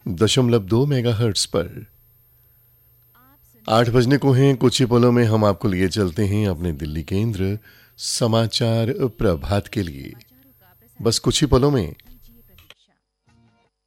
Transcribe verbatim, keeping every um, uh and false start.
दशमलव दो मेगाहर्ट्ज पर। आठ बजने को हैं, कुछ ही पलों में हम आपको लिए चलते हैं अपने दिल्ली केंद्र समाचार प्रभात के लिए। बस कुछ ही पलों में